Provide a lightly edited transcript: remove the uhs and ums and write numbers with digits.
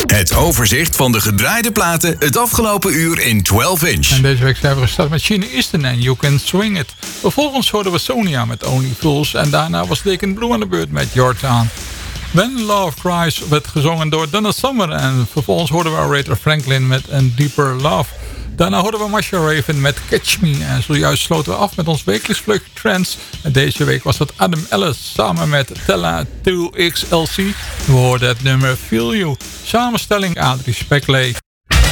Het overzicht van de gedraaide platen het afgelopen uur in 12 inch. En deze week zijn we gestart met Sheena Easton en You Can Swing It. Vervolgens hoorden we Sonia met Only Fools. En daarna was Deacon Blue aan de beurt met Your Town. When Love Cries werd gezongen door Donna Summer. En vervolgens hoorden we Aretha Franklin met A Deeper Love. Daarna hoorden we Masha Raven met Catch Me. En zojuist sloten we af met ons wekelijks vlugje Trends. En deze week was dat Adam Ellis samen met Tella 2XLC. We hoorden het nummer Feel You. Samenstelling Adrie Spekley.